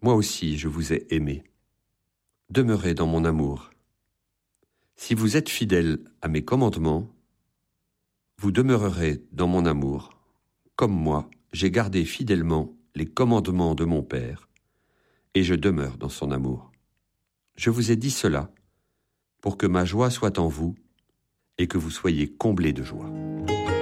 Moi aussi je vous ai aimé. Demeurez dans mon amour. Si vous êtes fidèles à mes commandements, vous demeurerez dans mon amour, comme moi j'ai gardé fidèlement les commandements de mon Père, et je demeure dans son amour. Je vous ai dit cela pour que ma joie soit en vous et que vous soyez comblés de joie.